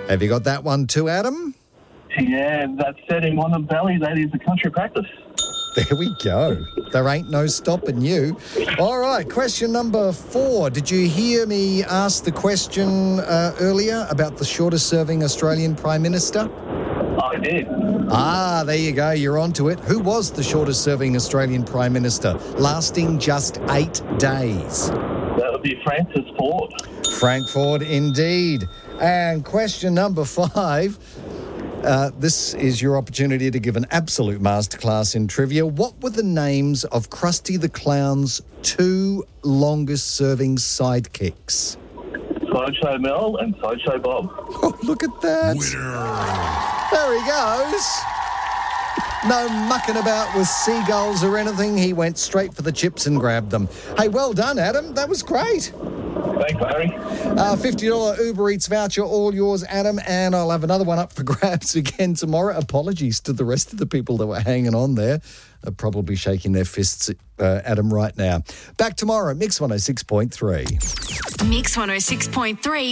Have you got that one too, Adam? Yeah, that's set in Wandon Valley. That is the country practice. There we go. There ain't no stopping you. All right, question number 4. Did you hear me ask the question earlier about the shortest-serving Australian Prime Minister? I did. There you go. You're onto it. Who was the shortest-serving Australian Prime Minister, lasting just 8 days? That would be Francis Ford. Frank Ford, indeed. And question number 5. This is your opportunity to give an absolute masterclass in trivia. What were the names of Krusty the Clown's 2 longest-serving sidekicks? Sideshow Mel and Sideshow Bob. Oh, look at that. There he goes. No mucking about with seagulls or anything. He went straight for the chips and grabbed them. Hey, well done, Adam. That was great. Thanks, Larry. $50 Uber Eats voucher, all yours, Adam, and I'll have another one up for grabs again tomorrow. Apologies to the rest of the people that were hanging on there. They're probably shaking their fists at Adam right now. Back tomorrow, Mix 106.3. Mix 106.3